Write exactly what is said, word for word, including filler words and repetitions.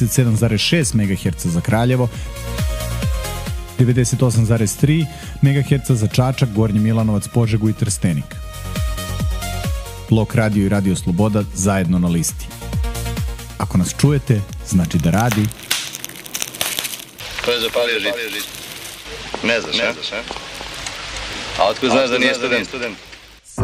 devedeset sedam zarez šest megaherca za Kraljevo, devedeset osam zarez tri megaherca za Čačak, Gornji Milanovac, Požegu i Trstenik. Blok radio i Radio Sloboda zajedno na listi. Ako nas čujete, znači da radi. Ko je zapalio žit? Ne znaš, ne? A otkud znaš da nije student?